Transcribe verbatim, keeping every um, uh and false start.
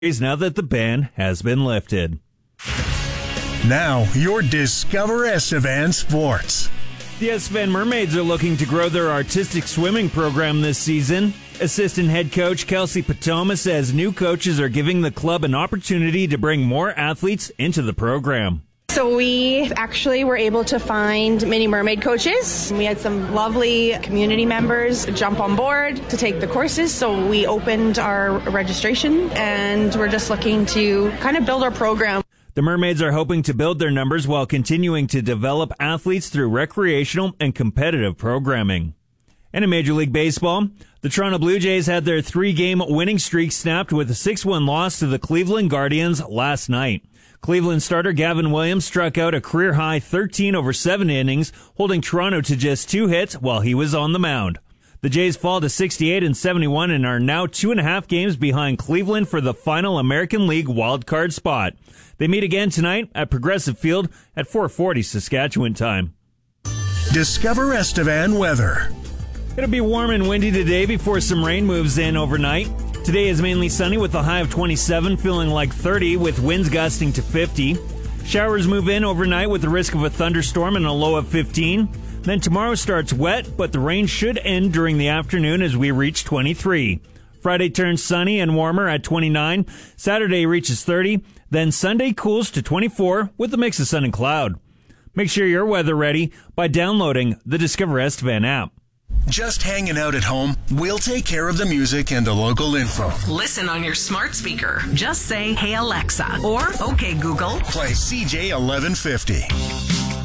now that the ban has been lifted. Now, your Discover Estevan Sports. The Estevan Mermaids are looking to grow their artistic swimming program this season. Assistant head coach Kelsey Patoma says new coaches are giving the club an opportunity to bring more athletes into the program. So we actually were able to find mini mermaid coaches. We had some lovely community members jump on board to take the courses. So we opened our registration and we're just looking to kind of build our program. The Mermaids are hoping to build their numbers while continuing to develop athletes through recreational and competitive programming. And in Major League Baseball, the Toronto Blue Jays had their three-game winning streak snapped with a six one loss to the Cleveland Guardians last night. Cleveland starter Gavin Williams struck out a career-high thirteen over seven innings, holding Toronto to just two hits while he was on the mound. The Jays fall to sixty-eight and seventy-one and are now two and a half games behind Cleveland for the final American League wildcard spot. They meet again tonight at Progressive Field at four forty Saskatchewan time. Discover Estevan weather. It'll be warm and windy today before some rain moves in overnight. Today is mainly sunny with a high of twenty-seven, feeling like thirty with winds gusting to fifty. Showers move in overnight with the risk of a thunderstorm and a low of fifteen. Then tomorrow starts wet, but the rain should end during the afternoon as we reach twenty-three. Friday turns sunny and warmer at twenty-nine. Saturday reaches thirty. Then Sunday cools to twenty-four with a mix of sun and cloud. Make sure you're weather ready by downloading the Discover Estevan app. Just hanging out at home? We'll take care of the music and the local info. Listen on your smart speaker. Just say, "Hey Alexa," or "Okay Google." Play C J eleven fifty.